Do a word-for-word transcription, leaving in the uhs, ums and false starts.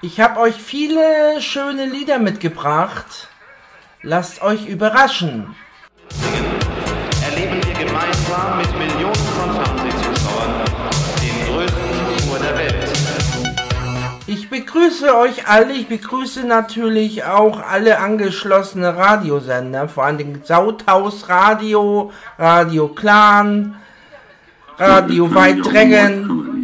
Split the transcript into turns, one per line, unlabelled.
Ich habe euch viele schöne Lieder mitgebracht. Lasst euch überraschen.
Erleben wir gemeinsam mit Millionen von Fernsehzuschauern den größten Tour der Welt.
Ich begrüße euch alle, ich begrüße natürlich auch alle angeschlossene Radiosender, vor allem Sauthaus Radio, Radio Clan, Radio White Dragon,